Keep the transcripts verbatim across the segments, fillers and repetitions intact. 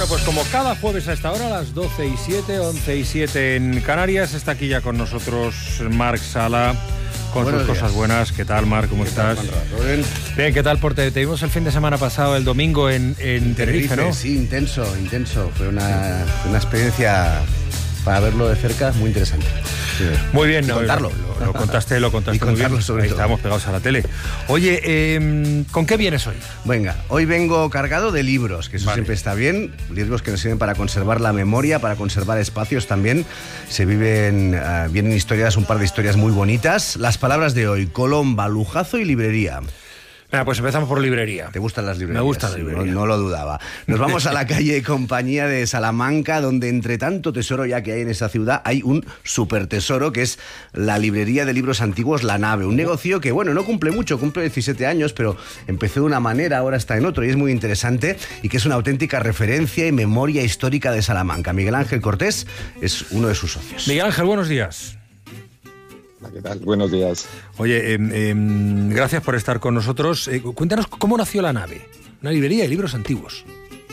Bueno, pues como cada jueves a esta hora, a las doce y siete, once y siete en Canarias, está aquí ya con nosotros Marc Sala, con Buenos sus días. cosas buenas. ¿Qué tal, Marc? ¿Cómo estás? ¿Todo bien? Bien, ¿qué tal? Porque te vimos el fin de semana pasado, el domingo, en, en Tenerife, ¿no? Sí, intenso, intenso. Fue una, fue una experiencia para verlo de cerca muy interesante. Sí. Muy bien, Y no, contarlo. Lo, lo contaste, lo contaste Y muy bien. contarlo sobre Ahí todo. estábamos pegados a la tele. Oye, eh, ¿con qué vienes hoy? Venga, hoy vengo cargado de libros, que eso Vale. siempre está bien. Libros que nos sirven para conservar la memoria, para conservar espacios también. Se viven, uh, vienen historias, un par de historias muy bonitas. Las palabras de hoy: Colomba, lujazo y librería. Venga, pues empezamos por librería. ¿Te gustan las librerías? Me gusta la librería. No, no lo dudaba. Nos vamos a la calle Compañía de Salamanca, donde entre tanto tesoro ya que hay en esa ciudad, hay un super tesoro que es la librería de libros antiguos La Nave. Un negocio que, bueno, no cumple mucho, cumple diecisiete años, pero empezó de una manera, ahora está en otro y es muy interesante y que es una auténtica referencia y memoria histórica de Salamanca. Miguel Ángel Cortés es uno de sus socios. Miguel Ángel, buenos días. ¿Qué tal? Buenos días. Oye, eh, eh, gracias por estar con nosotros. Eh, cuéntanos cómo nació La Nave, una librería de libros antiguos.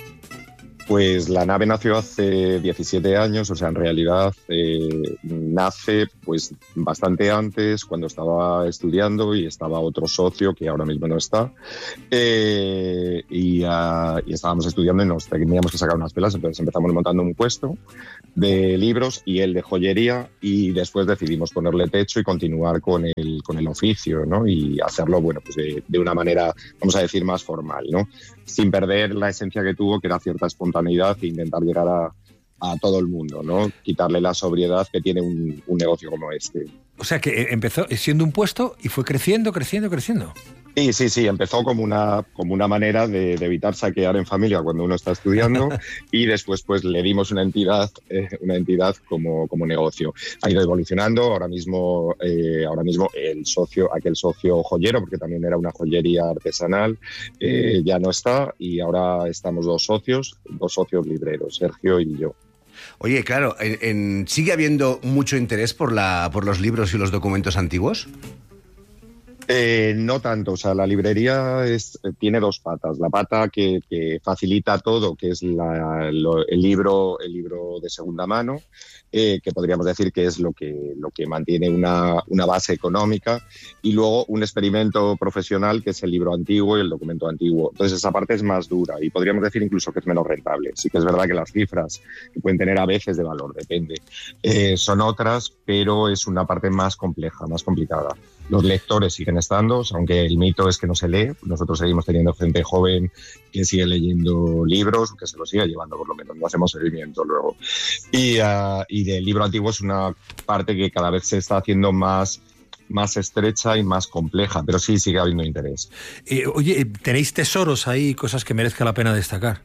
Pues La Nave nació hace diecisiete años, o sea, en realidad eh, nace pues bastante antes, cuando estaba estudiando y estaba otro socio que ahora mismo no está, eh, y, uh, y estábamos estudiando y nos teníamos que sacar unas pelas, entonces empezamos montando un puesto de libros y él de joyería, y después decidimos ponerle techo y continuar con el, con el oficio, ¿no? Y hacerlo, bueno, pues de, de una manera, vamos a decir, más formal, ¿no? Sin perder la esencia que tuvo, que era cierta espontaneidad e intentar llegar a, a todo el mundo, ¿no? Quitarle la sobriedad que tiene un, un negocio como este. O sea, que empezó siendo un puesto y fue creciendo, creciendo, creciendo. Sí, sí, sí, empezó como una, como una manera de, de evitar saquear en familia cuando uno está estudiando y después pues le dimos una entidad, eh, una entidad como, como negocio. Ha ido evolucionando, ahora mismo, eh, ahora mismo el socio, aquel socio joyero, porque también era una joyería artesanal, eh, ya no está y ahora estamos dos socios, dos socios libreros, Sergio y yo. Oye, claro, en, en, ¿sigue habiendo mucho interés por, la, por los libros y los documentos antiguos? Eh, no tanto, o sea, la librería es, tiene dos patas. La pata que, que facilita todo, que es la, lo, el libro, el libro de segunda mano, eh, que podríamos decir que es lo que, lo que mantiene una, una base económica, y luego un experimento profesional que es el libro antiguo y el documento antiguo. Entonces esa parte es más dura y podríamos decir incluso que es menos rentable. Sí que es verdad que las cifras que pueden tener a veces de valor, depende, eh, son otras, pero es una parte más compleja, más complicada. Los lectores siguen estando, aunque el mito es que no se lee. Nosotros seguimos teniendo gente joven que sigue leyendo libros, que se lo sigue llevando por lo menos, no hacemos seguimiento luego. Y, uh, y del libro antiguo es una parte que cada vez se está haciendo más, más estrecha y más compleja, pero sí sigue habiendo interés. Eh, oye, ¿tenéis tesoros ahí, cosas que merezca la pena destacar?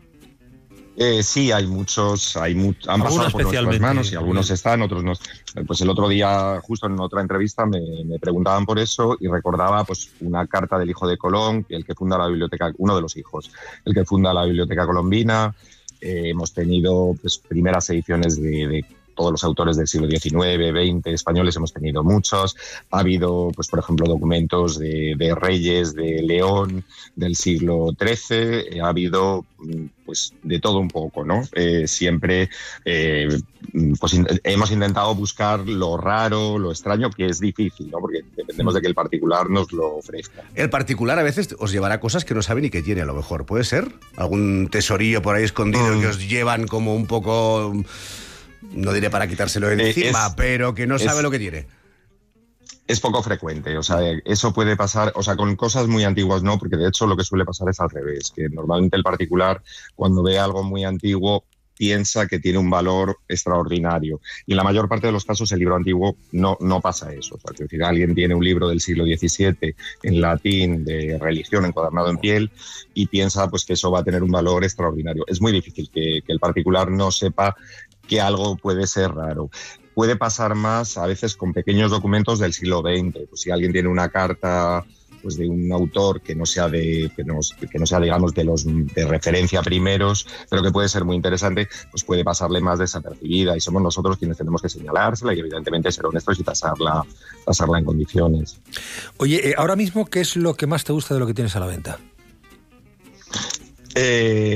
Eh, sí, hay muchos, hay mu han pasado por nuestras manos y algunos están, otros no. Pues el otro día, justo en otra entrevista, me, me preguntaban por eso y recordaba pues una carta del hijo de Colón, el que funda la biblioteca, uno de los hijos, el que funda la Biblioteca Colombina. Eh, hemos tenido pues primeras ediciones de, de todos los autores del siglo diecinueve, veinte, españoles hemos tenido muchos. Ha habido, pues por ejemplo, documentos de, de reyes de León del siglo trece. Ha habido pues de todo un poco, ¿no? Eh, siempre eh, pues in hemos intentado buscar lo raro, lo extraño, que es difícil, ¿no? Porque dependemos de que el particular nos lo ofrezca. El particular a veces os llevará cosas que no sabe ni que tiene, a lo mejor. ¿Puede ser? ¿Algún tesorillo por ahí escondido mm. que os llevan como un poco... no diré para quitárselo de encima, es, pero que no sabe es, lo que tiene? Es poco frecuente, o sea, eso puede pasar, o sea, con cosas muy antiguas no, porque de hecho lo que suele pasar es al revés, que normalmente el particular cuando ve algo muy antiguo piensa que tiene un valor extraordinario. Y en la mayor parte de los casos el libro antiguo no, no pasa eso. O sea, es decir, alguien tiene un libro del siglo diecisiete en latín de religión encuadernado en piel y piensa pues que eso va a tener un valor extraordinario. Es muy difícil que, que el particular no sepa que algo puede ser raro. Puede pasar más a veces con pequeños documentos del siglo veinte. Pues si alguien tiene una carta pues de un autor que no sea de que no, que no sea digamos de los de referencia primeros, pero que puede ser muy interesante, pues puede pasarle más desapercibida y somos nosotros quienes tenemos que señalársela y evidentemente ser honestos y tasarla, tasarla en condiciones. Oye, eh, ahora mismo, ¿qué es lo que más te gusta de lo que tienes a la venta? Eh,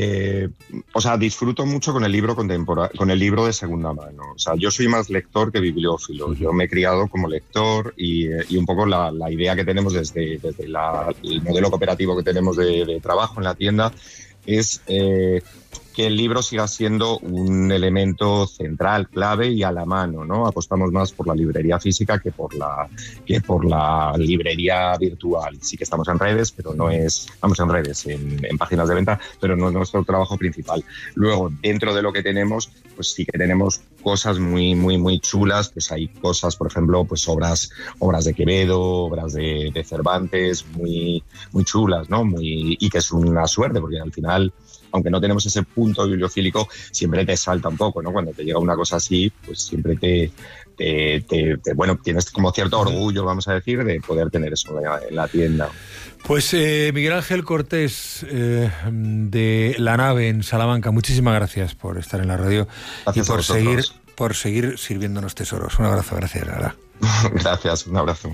Eh, o sea, disfruto mucho con el libro contemporáneo, con el libro de segunda mano. O sea, yo soy más lector que bibliófilo. Yo me he criado como lector y, y un poco la, la idea que tenemos desde, desde la, el modelo cooperativo que tenemos de, de trabajo en la tienda es eh, que el libro siga siendo un elemento central, clave y a la mano, ¿no? Apostamos más por la librería física que por la, que por la librería virtual. Sí que estamos en redes, pero no es... Estamos en redes, en, en páginas de venta, pero no es nuestro trabajo principal. Luego, dentro de lo que tenemos, pues sí que tenemos cosas muy, muy, muy chulas. Pues hay cosas, por ejemplo, pues obras, obras de Quevedo, obras de, de Cervantes, muy, muy chulas, ¿no? Muy, y que es una suerte, porque al final, aunque no tenemos ese punto bibliofílico, siempre te salta un poco, ¿no? Cuando te llega una cosa así, pues siempre te, te, te, te bueno, tienes como cierto orgullo, vamos a decir, de poder tener eso en la, en la tienda. Pues eh, Miguel Ángel Cortés, eh, de La Nave en Salamanca, muchísimas gracias por estar en la radio. Gracias y por a seguir, vosotros. por seguir sirviéndonos tesoros. Un abrazo, gracias, Lara. Gracias, un abrazo.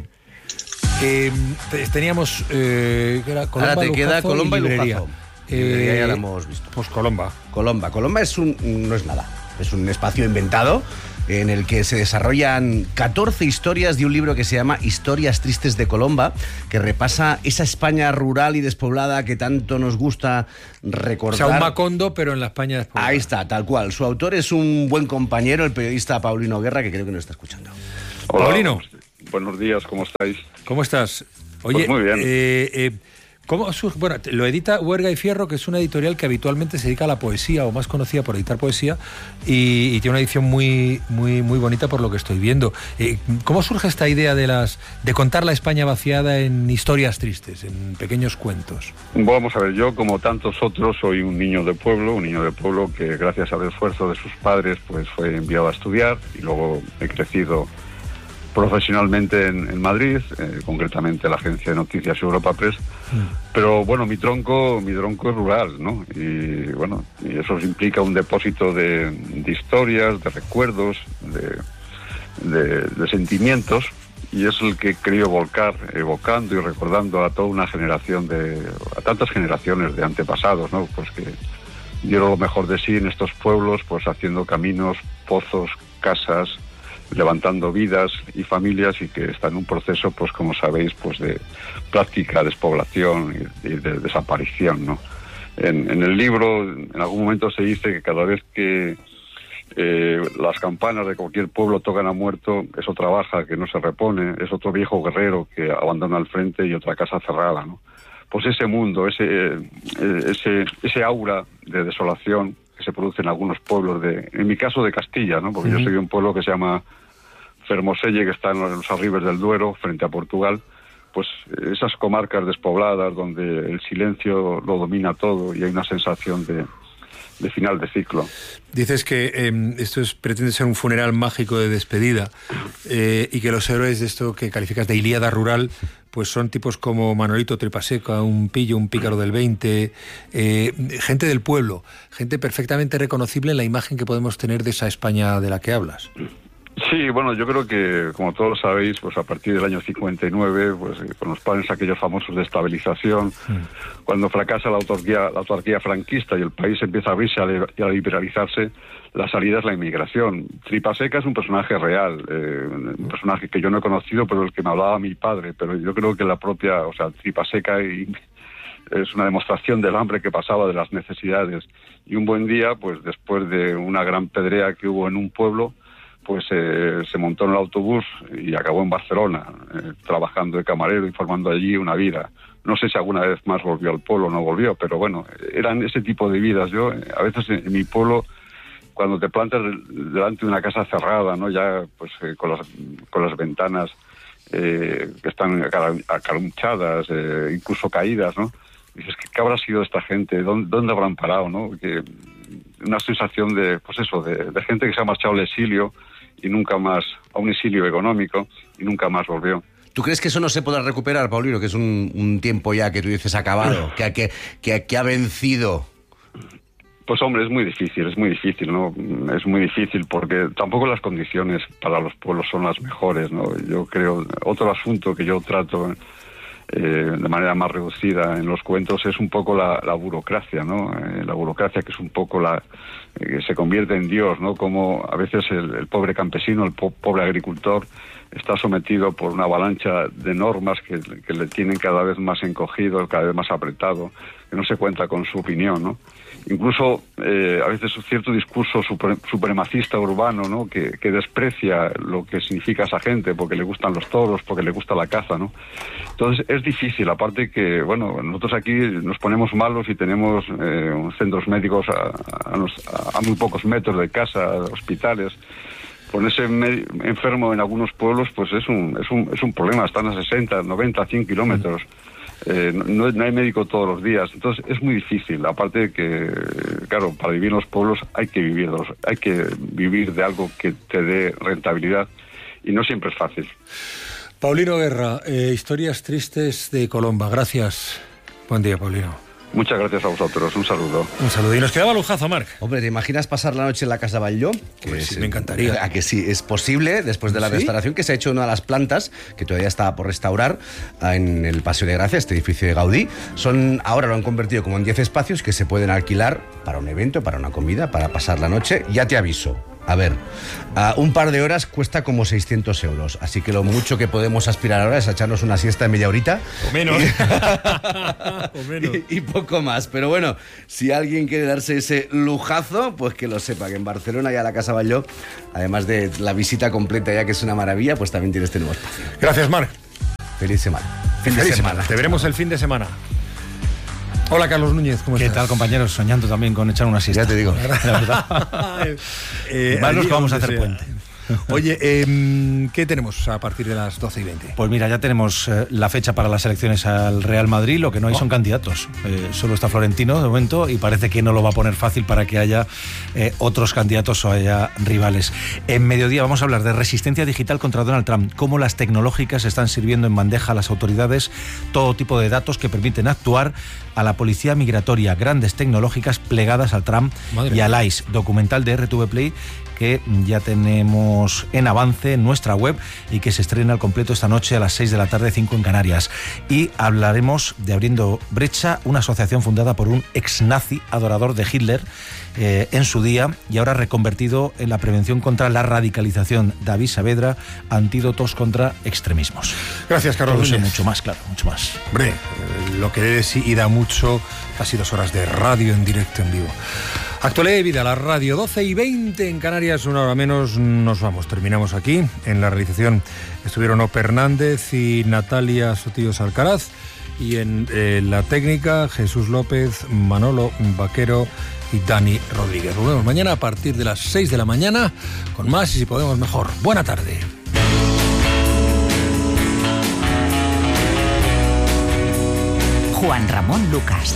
Eh, teníamos eh, ¿qué era? Colomba, Ahora te queda Lujazo Colomba y librería. Lujazo. Librería ya la hemos visto. Pues Colomba. Colomba. Colomba es un, no es nada. Es un espacio inventado en el que se desarrollan catorce historias de un libro que se llama Historias Tristes de Colomba, que repasa esa España rural y despoblada que tanto nos gusta recordar. O sea, un Macondo, pero en la España despoblada. Ahí está, tal cual. Su autor es un buen compañero, el periodista Paulino Guerra, que creo que nos está escuchando. Hola, Paulino. Buenos días, ¿cómo estáis? ¿Cómo estás? Oye, Pues muy bien. Eh, eh, ¿cómo surge? Bueno, lo edita Huerga y Fierro, que es una editorial que habitualmente se dedica a la poesía, o más conocida por editar poesía, y, y tiene una edición muy, muy, muy bonita por lo que estoy viendo. Eh, ¿Cómo surge esta idea de las de contar la España vaciada en historias tristes, en pequeños cuentos? Vamos a ver, yo como tantos otros soy un niño de pueblo, un niño de pueblo que gracias al esfuerzo de sus padres pues fue enviado a estudiar y luego he crecido profesionalmente en, en Madrid, eh, concretamente la agencia de noticias Europa Press, mm. pero bueno, mi tronco mi tronco es rural, ¿no? Y bueno, y eso implica un depósito de, de historias, de recuerdos, de, de, de sentimientos, y es el que he querido volcar, evocando y recordando a toda una generación de, a tantas generaciones de antepasados, ¿no? Pues que dieron lo mejor de sí en estos pueblos, pues haciendo caminos, pozos, casas, levantando vidas y familias, y que está en un proceso, pues como sabéis, pues de práctica despoblación y, y de desaparición, ¿no? En, en el libro, en algún momento se dice que cada vez que eh, las campanas de cualquier pueblo tocan a muerto, es otra baja que no se repone, es otro viejo guerrero que abandona el frente y otra casa cerrada, ¿no? Pues ese mundo, ese, eh, ese, ese aura de desolación que se produce en algunos pueblos, de, en mi caso de Castilla, ¿no? Porque uh-huh. yo soy de un pueblo que se llama Fermoselle, que está en los arribes del Duero, frente a Portugal. Pues esas comarcas despobladas donde el silencio lo domina todo y hay una sensación de, de final de ciclo. Dices que eh, esto es, pretende ser un funeral mágico de despedida, eh, y que los héroes de esto que calificas de Ilíada rural pues son tipos como Manolito Tripaseca, un pillo, un pícaro del veinte, eh, gente del pueblo, gente perfectamente reconocible en la imagen que podemos tener de esa España de la que hablas. Sí, bueno, yo creo que, como todos sabéis, pues a partir del año cincuenta y nueve, pues con los planes aquellos famosos de estabilización, mm. cuando fracasa la autarquía, la autarquía franquista y el país empieza a abrirse y a liberalizarse, la salida es la inmigración. Tripaseca es un personaje real, eh, un personaje que yo no he conocido, pero el que me hablaba mi padre, pero yo creo que la propia, o sea, Tripaseca y... es una demostración del hambre que pasaba, de las necesidades. Y un buen día, pues después de una gran pedrea que hubo en un pueblo, pues eh, se montó en el autobús y acabó en Barcelona, eh, trabajando de camarero y formando allí una vida. No sé si alguna vez más volvió al pueblo o no volvió, pero bueno, eran ese tipo de vidas. Yo, eh, a veces en, en mi pueblo, cuando te plantas delante de una casa cerrada, ¿no? Ya pues eh, con, las, con las ventanas eh, que están acarunchadas, eh, incluso caídas, ¿no? Dices, ¿qué habrá sido de esta gente? ¿Dónde, dónde habrán parado, no? Que, una sensación de, pues eso, de, de gente que se ha marchado al exilio y nunca más, a un exilio económico, y nunca más volvió. ¿Tú crees que eso no se podrá recuperar, Paulino? Que es un, un tiempo ya que tú dices acabado, que, que, que, que ha vencido. Pues hombre, es muy difícil, es muy difícil, ¿no? Es muy difícil porque tampoco las condiciones para los pueblos son las mejores, ¿no? Yo creo, otro asunto que yo trato eh, de manera más reducida en los cuentos, es un poco la, la burocracia, ¿no? Eh, la burocracia que es un poco la eh, que se convierte en Dios, ¿no? Como a veces el, el pobre campesino, el po pobre agricultor está sometido por una avalancha de normas que, que le tienen cada vez más encogido, cada vez más apretado, que no se cuenta con su opinión, ¿no? Incluso eh, a veces un cierto discurso super, supremacista urbano, ¿no? Que, que desprecia lo que significa esa gente porque le gustan los toros, porque le gusta la caza, ¿no? Entonces es difícil, aparte que, bueno, nosotros aquí nos ponemos malos y tenemos eh, centros médicos a, a, los, a muy pocos metros de casa, hospitales. Ponerse enfermo en algunos pueblos pues es un, es un, es un problema, están a sesenta, noventa, cien kilómetros. Eh, no, no hay médico todos los días, entonces es muy difícil, aparte de que, claro, para vivir en los pueblos hay que vivirlos, hay que vivir de algo que te dé rentabilidad y no siempre es fácil. Paulino Guerra, eh, Historias Tristes de Colomba, gracias. Buen día, Paulino. Muchas gracias a vosotros, un saludo. Un saludo. Y nos quedaba lujazo, Marc. Hombre, ¿te imaginas pasar la noche en la Casa Batlló? Que pues sí, me encantaría. A que sí, es posible, después de la ¿Sí? restauración que se ha hecho en una de las plantas, que todavía está por restaurar, en el Paseo de Gracia, este edificio de Gaudí. Son, ahora lo han convertido como en diez espacios que se pueden alquilar para un evento, para una comida, para pasar la noche. Ya te aviso. A ver, uh, un par de horas cuesta como seiscientos euros, así que lo mucho que podemos aspirar ahora es a echarnos una siesta de media horita. O menos. Y, o menos. Y, y poco más. Pero bueno, si alguien quiere darse ese lujazo, pues que lo sepa, que en Barcelona ya la Casa Batlló, además de la visita completa ya que es una maravilla, pues también tiene este nuevo espacio. Gracias, Marc. Feliz semana. Fin de semana. Te veremos el fin de semana. Hola, Carlos Núñez, ¿cómo ¿Qué estás? tal, compañeros? Soñando también con echar una siesta. Ya te digo. La verdad. eh, Más los que vamos a hacer sea. puente. Oye, eh, ¿qué tenemos a partir de las doce y veinte? Pues mira, ya tenemos eh, la fecha para las elecciones al Real Madrid. Lo que no hay oh. son candidatos. Eh, solo está Florentino de momento y parece que no lo va a poner fácil para que haya eh, otros candidatos o haya rivales. En mediodía vamos a hablar de resistencia digital contra Donald Trump, cómo las tecnológicas están sirviendo en bandeja a las autoridades, todo tipo de datos que permiten actuar a la policía migratoria, grandes tecnológicas plegadas al Trump Madre y al I C E, documental de R T V Play que ya tenemos en avance en nuestra web y que se estrena al completo esta noche a las seis de la tarde, cinco en Canarias. Y hablaremos de Abriendo Brecha, una asociación fundada por un ex nazi adorador de Hitler eh, en su día y ahora reconvertido en la prevención contra la radicalización. David Saavedra, antídotos contra extremismos. Gracias, Carlos Todo eso y Núñez. mucho más, claro, mucho más. Hombre, eh, lo que de sí y da mucho, casi dos horas de radio en directo, en vivo. Actualidad de vida, la radio, doce y veinte en Canarias, una hora menos, nos vamos. Terminamos aquí. En la realización estuvieron Ope Hernández y Natalia Sotillos Alcaraz. Y en eh, la técnica, Jesús López, Manolo Vaquero y Dani Rodríguez. Nos vemos mañana a partir de las seis de la mañana con más y si podemos mejor. Buena tarde. Juan Ramón Lucas.